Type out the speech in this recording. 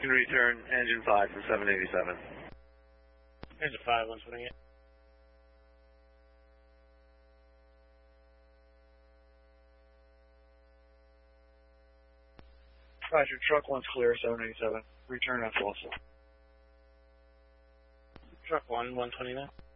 You can return engine 5 for 787. Engine 5, 128. Roger, truck 1's clear, 787. Return at Tulsa. Truck 1, 129.